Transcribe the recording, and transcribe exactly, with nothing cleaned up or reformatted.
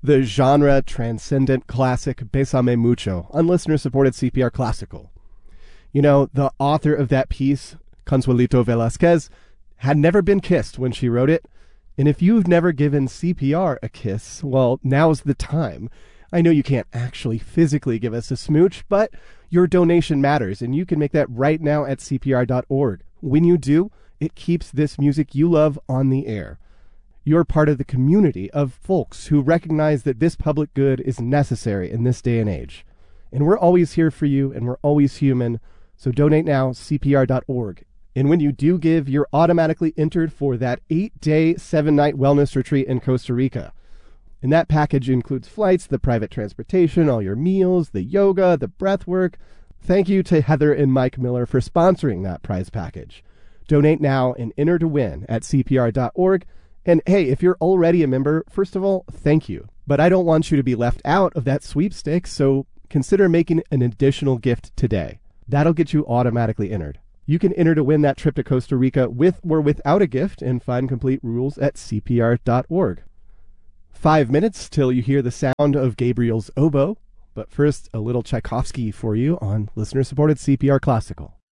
the genre-transcendent classic Bésame Mucho on listener-supported C P R Classical. You know, the author of that piece, Consuelito Velázquez, had never been kissed when she wrote it, and if you've never given C P R a kiss, well, now's the time. I know you can't actually physically give us a smooch, but your donation matters, and you can make that right now at C P R dot org. When you do, it keeps this music you love on the air. You're part of the community of folks who recognize that this public good is necessary in this day and age. And we're always here for you, and we're always human, so donate now, C P R dot org. And when you do give, you're automatically entered for that eight-day, seven-night wellness retreat in Costa Rica. And that package includes flights, the private transportation, all your meals, the yoga, the breath work. Thank you to Heather and Mike Miller for sponsoring that prize package. Donate now and enter to win at C P R dot org. And hey, if you're already a member, first of all, thank you. But I don't want you to be left out of that sweepstakes, so consider making an additional gift today. That'll get you automatically entered. You can enter to win that trip to Costa Rica with or without a gift and find complete rules at C P R dot org. Five minutes till you hear the sound of Gabriel's oboe. But first, a little Tchaikovsky for you on listener-supported C P R Classical.